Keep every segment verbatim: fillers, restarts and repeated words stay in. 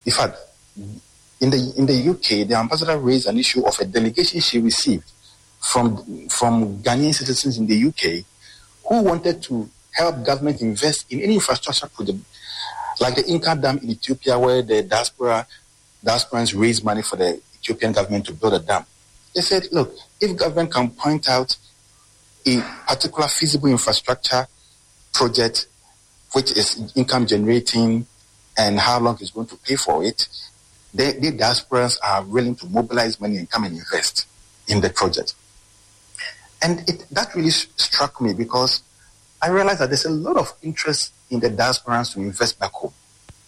In fact, in the in the U K, the ambassador raised an issue of a delegation she received from from Ghanaian citizens in the U K who wanted to help government invest in any infrastructure project, like the Inca Dam in Ethiopia, where the diaspora diasporans raised money for the Ethiopian government to build a dam. They said, look, if government can point out a particular feasible infrastructure project which is income generating and how long it's going to pay for it, the, the diasporans are willing to mobilize money and come and invest in the project. And it, that really struck me because I realized that there's a lot of interest in the diasporans to invest back home.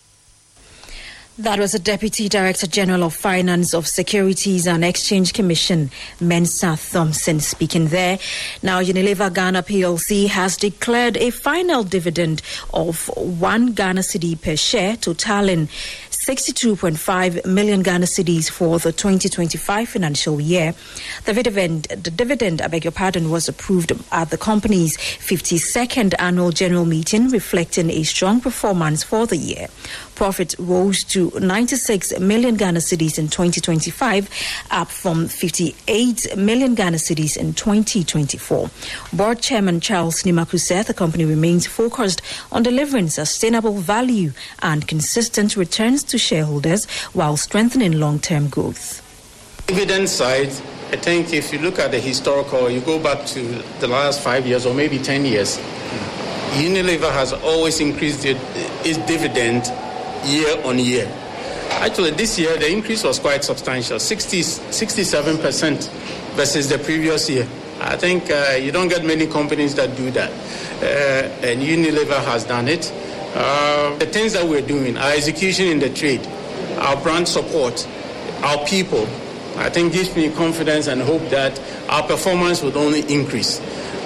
That was the Deputy Director General of Finance of Securities and Exchange Commission, Mensa Thompson, speaking there. Now, Unilever Ghana P L C has declared a final dividend of one Ghana cedi per share, totaling sixty-two point five million Ghana cedis for the twenty twenty-five financial year. The dividend, the dividend, I beg your pardon, was approved at the company's fifty-second annual general meeting, reflecting a strong performance for the year. Profit rose to ninety-six million Ghana cedis in twenty twenty-five, up from fifty-eight million Ghana cedis in twenty twenty-four. Board Chairman Charles Nimaku said the company remains focused on delivering sustainable value and consistent returns to shareholders while strengthening long-term growth. Dividend side, I think if you look at the historical, you go back to the last five years or maybe ten years, Unilever has always increased it, its dividend year on year. Actually, this year, the increase was quite substantial, sixty, sixty-seven percent versus the previous year. I think uh, you don't get many companies that do that. Uh, and Unilever has done it. Uh, the things that we're doing, our execution in the trade, our brand support, our people, I think gives me confidence and hope that our performance would only increase.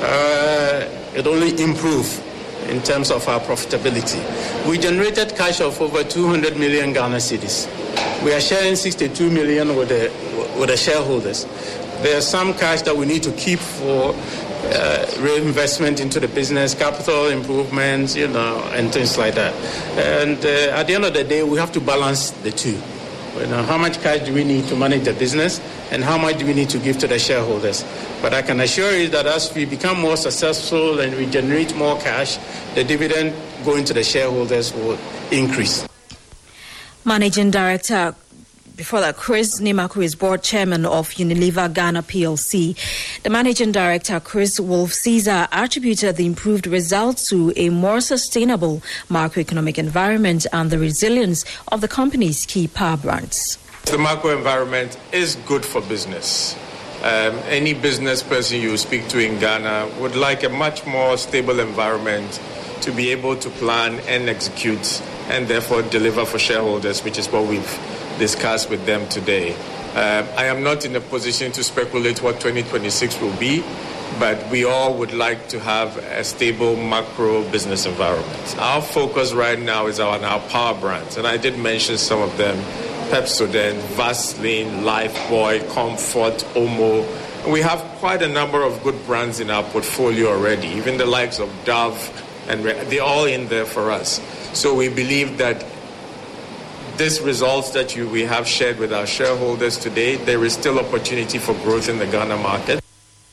Uh, it only improve in terms of our profitability. We generated cash of over two hundred million Ghana cedis. We are sharing sixty-two million with the, with the shareholders. There's some cash that we need to keep for uh, reinvestment into the business, capital improvements, you know, and things like that. And uh, at the end of the day, we have to balance the two. You know, how much cash do we need to manage the business and how much do we need to give to the shareholders? But I can assure you that as we become more successful and we generate more cash, the dividend going to the shareholders will increase. Managing Director, before that, Chris Nimaku is Board Chairman of Unilever Ghana P L C. The Managing Director, Chris Wolff-Caesar, attributed the improved results to a more sustainable macroeconomic environment and the resilience of the company's key power brands. The macro environment is good for business. Um, any business person you speak to in Ghana would like a much more stable environment to be able to plan and execute and therefore deliver for shareholders, which is what we've discussed with them today. Uh, I am not in a position to speculate what twenty twenty-six will be, but we all would like to have a stable macro business environment. Our focus right now is on our power brands, and I did mention some of them: Pepsodent, Vaseline, Lifebuoy, Comfort, Omo. We have quite a number of good brands in our portfolio already, even the likes of Dove, and they're all in there for us. So we believe that these results that you, we have shared with our shareholders today, there is still opportunity for growth in the Ghana market.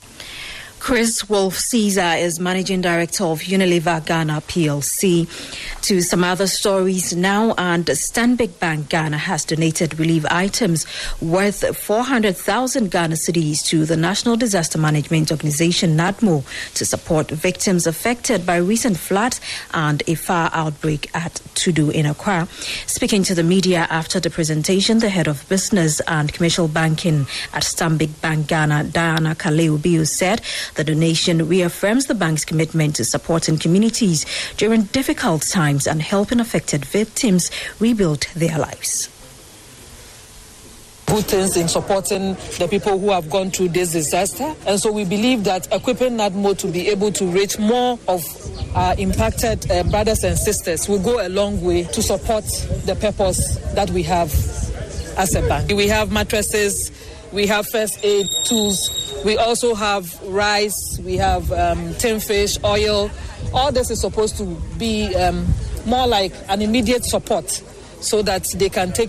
Chris Wolff-Caesar is Managing Director of Unilever Ghana P L C. To some other stories now, and Stanbic Bank Ghana has donated relief items worth four hundred thousand Ghana cedis to the National Disaster Management Organization, NADMO, to support victims affected by recent floods and a fire outbreak at Tudu in Accra. Speaking to the media after the presentation, the head of business and commercial banking at Stanbic Bank Ghana, Diana Kaleo-Bio, said the donation reaffirms the bank's commitment to supporting communities during difficult times and helping affected victims rebuild their lives. Good things in supporting the people who have gone through this disaster. And so we believe that equipping NADMO to be able to reach more of our impacted uh, brothers and sisters will go a long way to support the purpose that we have as a bank. We have mattresses, we have first aid tools, we also have rice, we have um, tin fish, oil. All this is supposed to be um, more like an immediate support so that they can take